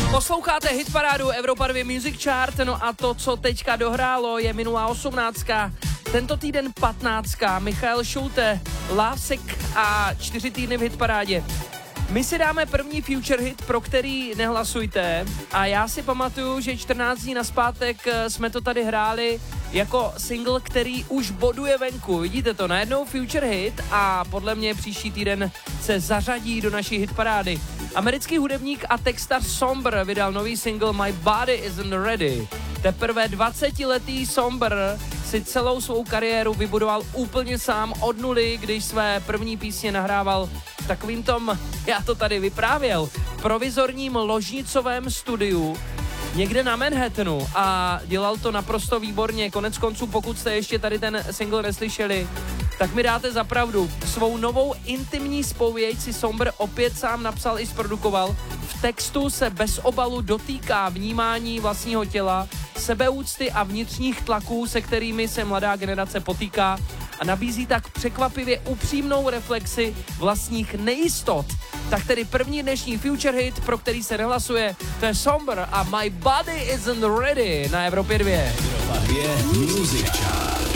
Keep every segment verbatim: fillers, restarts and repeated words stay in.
Posloucháte hitparádu Evropa dva Music Chart, no a to, co teďka dohrálo, je minulá osmnáctka, tento týden patnáctka, Michael Schulte, Lásek a čtyři týdny v hitparádě. My si dáme první future hit, pro který nehlasujte, a já si pamatuju, že čtrnáct dní nazpátek jsme to tady hráli jako single, který už boduje venku. Vidíte to, najednou future hit a podle mě příští týden se zařadí do naší hitparády. Americký hudebník a textař Somber vydal nový single My Body Isn't Ready. Teprve dvacetiletý Somber si celou svou kariéru vybudoval úplně sám od nuly, když své první písně nahrával v takovým tom, já to tady vyprávěl, provizorním ložnicovém studiu někde na Manhattanu a dělal to naprosto výborně. Konec konců, pokud jste ještě tady ten single neslyšeli, tak mi dáte za pravdu. Svou novou intimní zpověď si Somber opět sám napsal i zprodukoval. V textu se bez obalu dotýká vnímání vlastního těla, sebeúcty a vnitřních tlaků, se kterými se mladá generace potýká, a nabízí tak překvapivě upřímnou reflexi vlastních nejistot. Tak tedy první dnešní future hit, pro který se nehlasuje, to je Somber a My Body Isn't Ready na Evropě dva. Evropa dva Music Chart.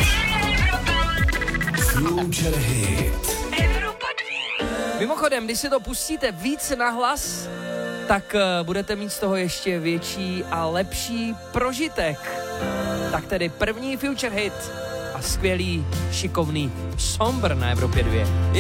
Future hit. Evropa dva. Mimochodem, když si to pustíte víc na hlas, tak uh, budete mít z toho ještě větší a lepší prožitek. Tak tedy první future hit a skvělý, šikovný Somber na Evropě dva.